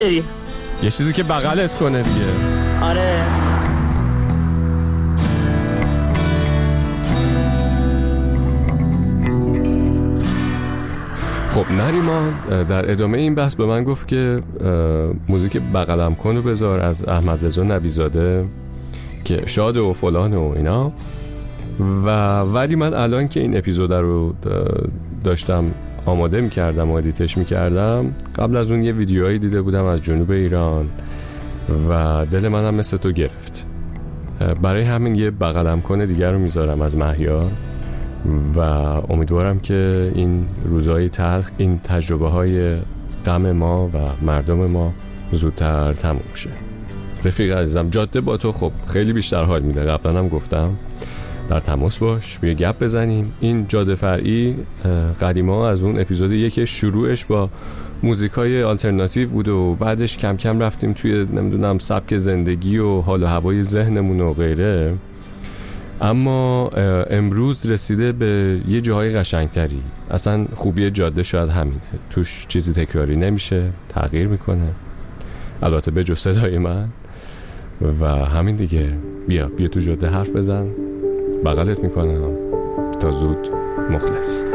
یه چیزی که بغلت کنه دیگه. آره. خب نریمان در ادامه این بحث به من گفت که موزیک بغلم کن رو بذار از احمد رضا نویزاده که شاد و فلان و اینا. ولی من الان که این اپیزود رو داشتم آماده میکردم و ادیتش میکردم، قبل از اون یه ویدیوهایی دیده بودم از جنوب ایران و دل منم مثل تو گرفت. برای همین یه بغلم کن دیگر رو میذارم از مهیار و امیدوارم که این روزهای تلخ، این تجربه های غم ما و مردم ما زودتر تموم شه. رفیق عزیزم، جاده با تو خب خیلی بیشتر حال میده. قبلا هم گفتم در تماس باش، بیا گپ بزنیم. این جاده فرعی قدیما از اون اپیزود یک شروعش با موزیکای آلترناتیو بود و بعدش کم کم رفتیم توی نمیدونم سبک زندگی و حال و هوای ذهنمون و غیره. اما امروز رسیده به یه جاهای قشنگتری. اصلا خوبی جاده شاید همینه، توش چیزی تکراری نمیشه، تغییر میکنه، البته به جز صدای من. و همین دیگه، بیا تو جاده حرف بزن، بغلت میکنم. تا زود، مخلص.